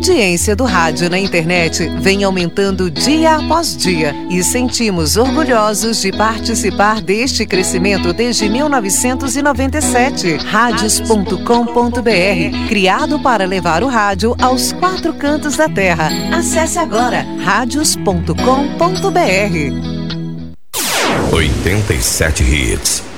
audiência do rádio na internet vem aumentando dia após dia e sentimos orgulhosos de participar deste crescimento desde 1997. Radios.com.br, criado para levar o rádio aos 4 cantos da terra. Acesse agora radios.com.br. 87 hits.